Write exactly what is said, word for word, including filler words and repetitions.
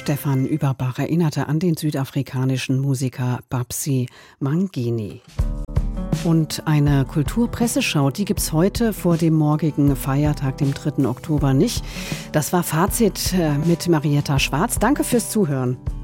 Stefan Überbach erinnerte an den südafrikanischen Musiker Babsy Mangini. Und eine Kulturpresseschau, die gibt's heute vor dem morgigen Feiertag, dem dritten Oktober, nicht. Das war Fazit mit Marietta Schwarz. Danke fürs Zuhören.